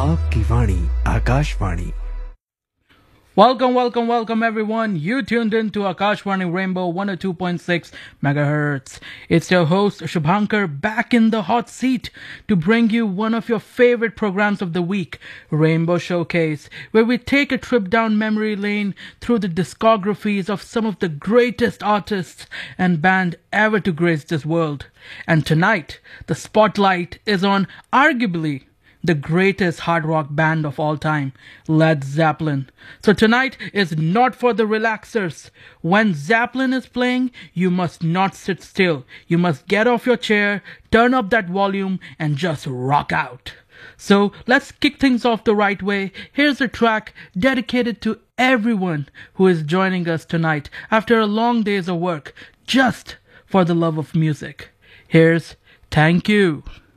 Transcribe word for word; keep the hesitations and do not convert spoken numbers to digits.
आपकी वाणी Akashvani. Welcome, welcome, welcome everyone. You tuned in to Akashvani Rainbow one oh two point six megahertz. It's your host Shubhankar back in the hot seat to bring you one of your favorite programs of the week, Rainbow Showcase, where we take a trip down memory lane through the discographies of some of the greatest artists and band ever to grace this world. And tonight, the spotlight is on arguably the greatest hard rock band of all time, Led Zeppelin. So tonight is not for the relaxers. When Zeppelin is playing, you must not sit still. You must get off your chair, turn up that volume, and just rock out. So let's kick things off the right way. Here's a track dedicated to everyone who is joining us tonight after a long days of work, just for the love of music. Here's Thank You.